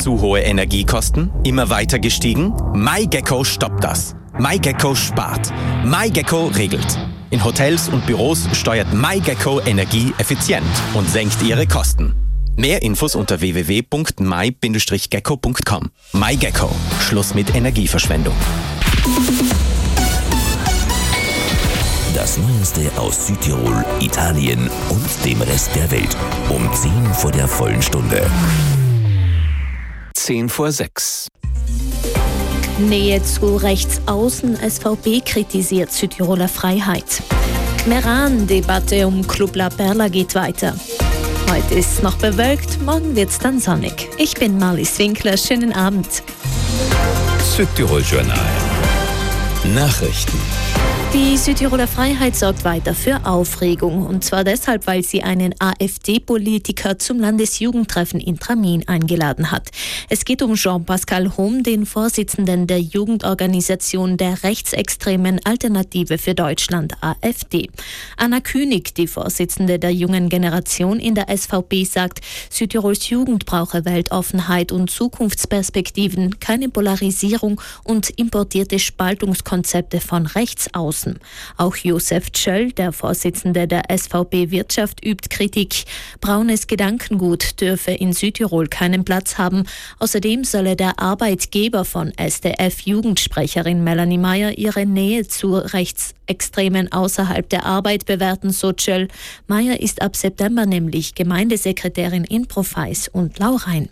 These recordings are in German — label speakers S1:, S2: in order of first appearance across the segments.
S1: Zu hohe Energiekosten? Immer weiter gestiegen? MyGecko stoppt das. MyGecko spart. MyGecko regelt. In Hotels und Büros steuert MyGecko Energie effizient und senkt ihre Kosten. Mehr Infos unter www.my-gecko.com. MyGecko. Schluss mit Energieverschwendung.
S2: Das Neueste aus Südtirol, Italien und dem Rest der Welt. Um 10 vor der vollen Stunde.
S1: 5:10.
S3: Nähe zu Rechtsaußen, SVP kritisiert Südtiroler Freiheit. Meran-Debatte um Club La Perla geht weiter. Heute ist es noch bewölkt, morgen wird es dann sonnig. Ich bin Marlies Winkler, schönen Abend.
S2: Südtirol Journal. Nachrichten.
S3: Die Südtiroler Freiheit sorgt weiter für Aufregung. Und zwar deshalb, weil sie einen AfD-Politiker zum Landesjugendtreffen in Tramin eingeladen hat. Es geht um Jean-Pascal Hohm, den Vorsitzenden der Jugendorganisation der rechtsextremen Alternative für Deutschland, AfD. Anna Künig, die Vorsitzende der jungen Generation in der SVP, sagt, Südtirols Jugend brauche Weltoffenheit und Zukunftsperspektiven, keine Polarisierung und importierte Spaltungskonzepte von rechts außen. Auch Josef Tschöll, der Vorsitzende der SVP Wirtschaft, übt Kritik. Braunes Gedankengut dürfe in Südtirol keinen Platz haben. Außerdem solle der Arbeitgeber von SDF-Jugendsprecherin Melanie Meyer ihre Nähe zu Rechtsextremen außerhalb der Arbeit bewerten, so Tschöll. Meyer ist ab September nämlich Gemeindesekretärin in Profeis und Lauchhain.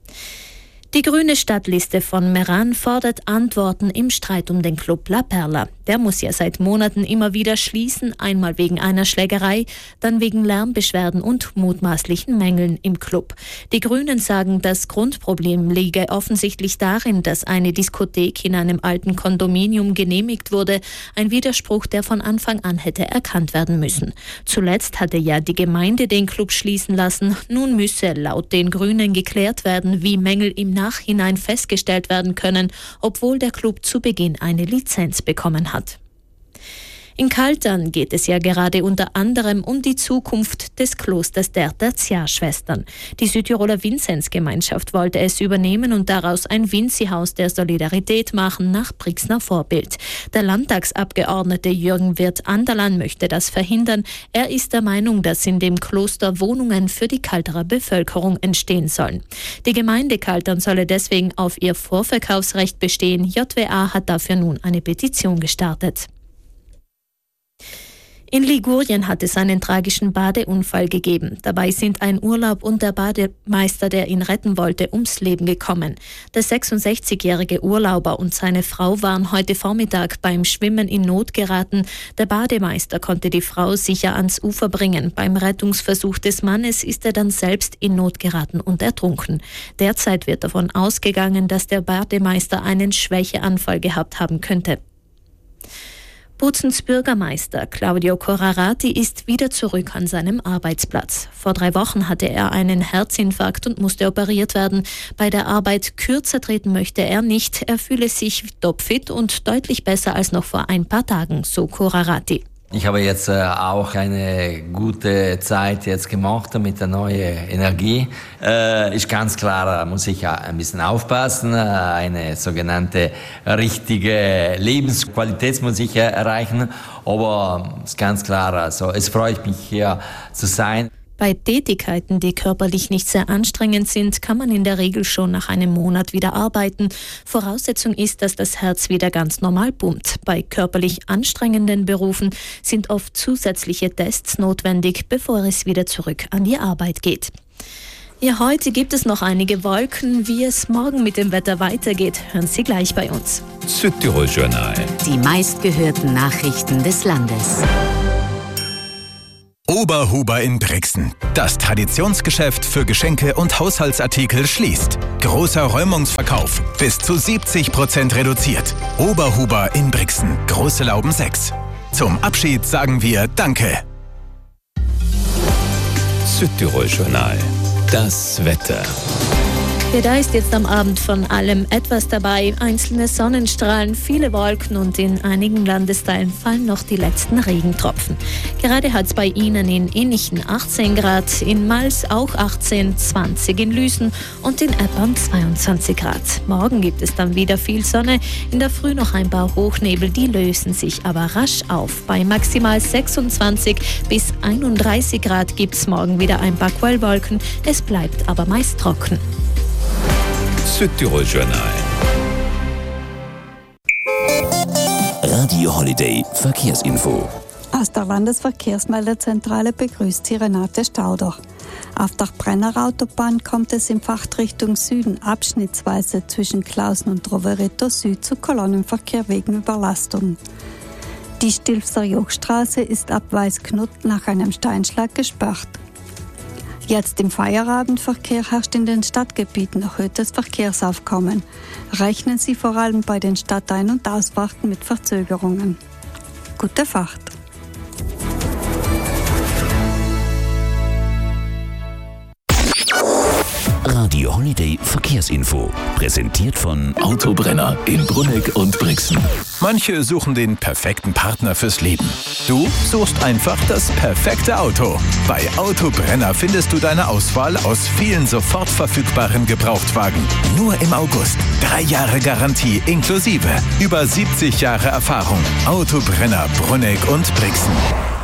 S3: Die grüne Stadtliste von Meran fordert Antworten im Streit um den Club La Perla. Der muss ja seit Monaten immer wieder schließen, einmal wegen einer Schlägerei, dann wegen Lärmbeschwerden und mutmaßlichen Mängeln im Club. Die Grünen sagen, das Grundproblem liege offensichtlich darin, dass eine Diskothek in einem alten Kondominium genehmigt wurde, ein Widerspruch, der von Anfang an hätte erkannt werden müssen. Zuletzt hatte ja die Gemeinde den Club schließen lassen. Nun müsse laut den Grünen geklärt werden, wie Mängel im Nachhinein festgestellt werden können, obwohl der Club zu Beginn eine Lizenz bekommen hat. In Kaltern geht es ja gerade unter anderem um die Zukunft des Klosters der Tertiarschwestern. Die Südtiroler Vinzenzgemeinschaft wollte es übernehmen und daraus ein Vinzi-Haus der Solidarität machen, nach Brixner Vorbild. Der Landtagsabgeordnete Jürgen Wirth-Anderlan möchte das verhindern. Er ist der Meinung, dass in dem Kloster Wohnungen für die Kalterer Bevölkerung entstehen sollen. Die Gemeinde Kaltern solle deswegen auf ihr Vorverkaufsrecht bestehen. JWA hat dafür nun eine Petition gestartet. In Ligurien hat es einen tragischen Badeunfall gegeben. Dabei sind ein Urlaub und der Bademeister, der ihn retten wollte, ums Leben gekommen. Der 66-jährige Urlauber und seine Frau waren heute Vormittag beim Schwimmen in Not geraten. Der Bademeister konnte die Frau sicher ans Ufer bringen. Beim Rettungsversuch des Mannes ist er dann selbst in Not geraten und ertrunken. Derzeit wird davon ausgegangen, dass der Bademeister einen Schwächeanfall gehabt haben könnte. Bozens Bürgermeister Claudio Corrarati ist wieder zurück an seinem Arbeitsplatz. Vor 3 Wochen hatte er einen Herzinfarkt und musste operiert werden. Bei der Arbeit kürzer treten möchte er nicht. Er fühle sich topfit und deutlich besser als noch vor ein paar Tagen, so Corrarati.
S4: Ich habe jetzt auch eine gute Zeit jetzt gemacht mit der neuen Energie. Ist ganz klar, muss ich ein bisschen aufpassen. Eine sogenannte richtige Lebensqualität muss ich erreichen. Aber ist ganz klar, also es freut mich hier zu sein.
S3: Bei Tätigkeiten, die körperlich nicht sehr anstrengend sind, kann man in der Regel schon nach einem Monat wieder arbeiten. Voraussetzung ist, dass das Herz wieder ganz normal pumpt. Bei körperlich anstrengenden Berufen sind oft zusätzliche Tests notwendig, bevor es wieder zurück an die Arbeit geht. Ja, heute gibt es noch einige Wolken. Wie es morgen mit dem Wetter weitergeht, hören Sie gleich bei uns.
S2: Südtirol Journal.
S5: Die meistgehörten Nachrichten des Landes.
S6: Oberhuber in Brixen. Das Traditionsgeschäft für Geschenke und Haushaltsartikel schließt. Großer Räumungsverkauf. Bis zu 70% reduziert. Oberhuber in Brixen. Große Lauben 6. Zum Abschied sagen wir Danke.
S2: Südtirol Journal. Das Wetter.
S3: Ja, da ist jetzt am Abend von allem etwas dabei. Einzelne Sonnenstrahlen, viele Wolken und in einigen Landesteilen fallen noch die letzten Regentropfen. Gerade hat es bei Ihnen in Innichen 18 Grad, in Mals auch 18, 20 in Lüsen und in Eppern 22 Grad. Morgen gibt es dann wieder viel Sonne, in der Früh noch ein paar Hochnebel, die lösen sich aber rasch auf. Bei maximal 26 bis 31 Grad gibt es morgen wieder ein paar Quellwolken, es bleibt aber meist trocken.
S2: Südtirol Journal. Radio Holiday Verkehrsinfo.
S7: Aus der Landesverkehrsmeldezentrale begrüßt Sie Renate Stauder. Auf der Brenner-Autobahn kommt es in Fahrtrichtung Süden abschnittsweise zwischen Klausen und Rovereto Süd zu Kolonnenverkehr wegen Überlastung. Die Stilfser Jochstraße ist ab Weißknut nach einem Steinschlag gesperrt. Jetzt im Feierabendverkehr herrscht in den Stadtgebieten erhöhtes Verkehrsaufkommen. Rechnen Sie vor allem bei den Stadtein- und Ausfahrten mit Verzögerungen. Gute Fahrt!
S2: Radio Holiday Verkehrsinfo. Präsentiert von
S6: Autobrenner in Brunegg und Brixen. Manche suchen den perfekten Partner fürs Leben. Du suchst einfach das perfekte Auto. Bei Autobrenner findest du deine Auswahl aus vielen sofort verfügbaren Gebrauchtwagen. Nur im August. 3 Jahre Garantie inklusive. Über 70 Jahre Erfahrung. Autobrenner Brunegg und Brixen.